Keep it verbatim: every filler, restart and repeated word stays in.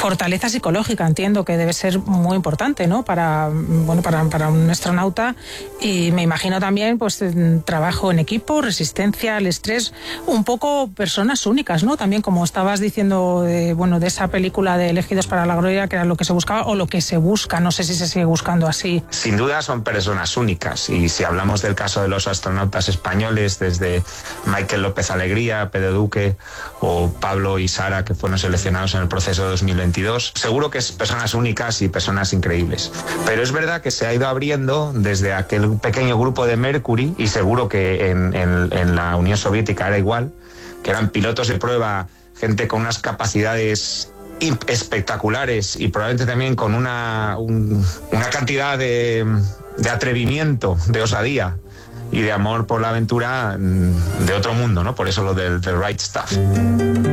fortaleza psicológica, entiendo que debe ser muy importante, ¿no? Para, bueno, para, para un astronauta, y me imagino también, pues, trabajo en equipo, resistencia al estrés, un poco personas únicas, ¿no? También, como estabas diciendo, de, bueno, de esa película de Elegidos para la Gloria, que era lo que se buscaba o lo que se busca, no sé si se sigue buscando así. Sin duda son personas únicas, y si hablamos del caso de los astronautas españoles, desde Michael López Alegría, Pedro Duque o Pablo y Sara, que fueron seleccionados en el proceso de dos mil veintidós, seguro que es personas únicas y personas increíbles. Pero es verdad que se ha ido abriendo desde aquel pequeño grupo de Mercury, y seguro que en, en, en la Unión Soviética era igual, que eran pilotos de prueba, gente con unas capacidades espectaculares y probablemente también con una, un, una cantidad de, de atrevimiento, de osadía y de amor por la aventura de otro mundo, ¿no? Por eso lo del The Right Stuff.